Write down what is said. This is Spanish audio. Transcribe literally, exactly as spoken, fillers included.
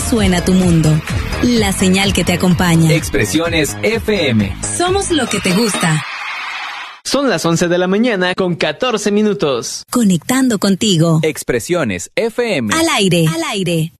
suena tu mundo. La señal que te acompaña. Expresiones F M. Somos lo que te gusta. Son las once de la mañana con catorce minutos. Conectando contigo. Expresiones F M. Al aire. Al aire.